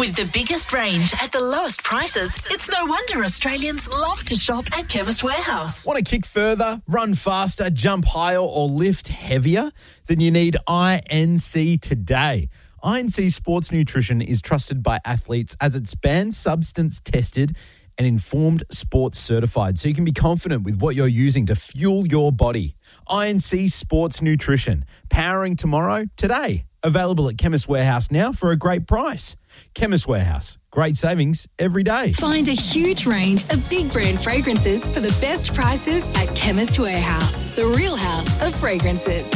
With the biggest range at the lowest prices, it's no wonder Australians love to shop at Chemist Warehouse. Want to kick further, run faster, jump higher, or lift heavier? Then you need INC today. INC Sports Nutrition is trusted by athletes as it's banned substance tested and informed sports certified, so you can be confident with what you're using to fuel your body. INC Sports Nutrition, powering tomorrow, today. Available at Chemist Warehouse now for a great price. Chemist Warehouse, great savings every day. Find a huge range of big brand fragrances for the best prices at Chemist Warehouse, the real house of fragrances.